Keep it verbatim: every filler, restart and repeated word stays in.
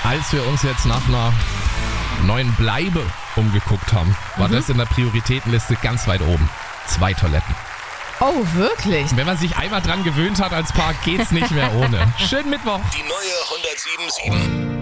Als wir uns jetzt nach einer neuen Bleibe umgeguckt haben, war Mhm. das in der Prioritätenliste ganz weit oben. Zwei Toiletten. Oh, wirklich? Wenn man sich einmal dran gewöhnt hat als Paar, geht's nicht mehr ohne. Schönen Mittwoch. Die neue hundertsieben Komma sieben.